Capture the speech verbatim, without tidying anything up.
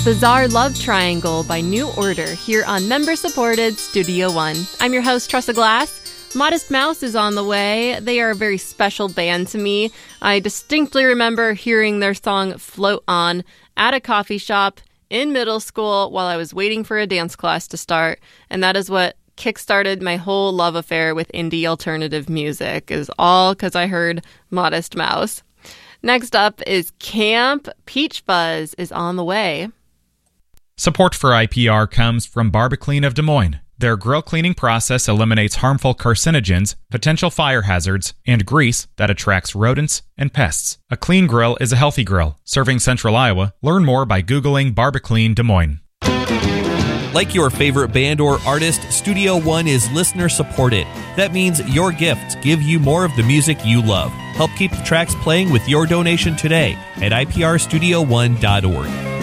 Bizarre Love Triangle by New Order here on member-supported Studio One. I'm your host, Tressa Glass. Modest Mouse is on the way. They are a very special band to me. I distinctly remember hearing their song Float On at a coffee shop in middle school while I was waiting for a dance class to start, and that is what kickstarted my whole love affair with indie alternative music, is all because I heard Modest Mouse. Next up is Camp. Peach Fuzz is on the way. Support for I P R comes from Barbaclean of Des Moines. Their grill cleaning process eliminates harmful carcinogens, potential fire hazards, and grease that attracts rodents and pests. A clean grill is a healthy grill. Serving Central Iowa. Learn more by Googling Barbaclean Des Moines. Like your favorite band or artist, Studio One is listener supported. That means your gifts give you more of the music you love. Help keep the tracks playing with your donation today at I P R studio one dot org.